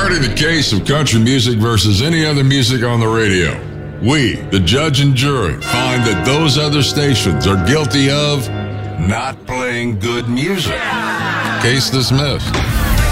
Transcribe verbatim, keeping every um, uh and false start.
Regarding the case of country music versus any other music on the radio, we, the judge and jury, find that those other stations are guilty of not playing good music. Case dismissed.